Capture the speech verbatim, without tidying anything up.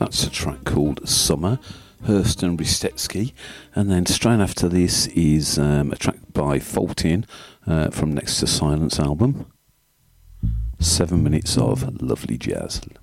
That's a track called Summer, Hurst and Ristetsky. And then straight after this is um, a track by Faultin uh, from Next to Silence album. Seven minutes of lovely jazz.